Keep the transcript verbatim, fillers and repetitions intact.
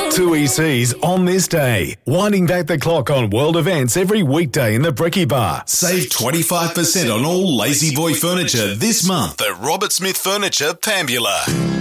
Two E Cs on this day. Winding back the clock on world events every weekday in the Brekkie Bar. Save twenty-five percent on all Lazy Boy furniture this month at Robert Smith Furniture, Pambula.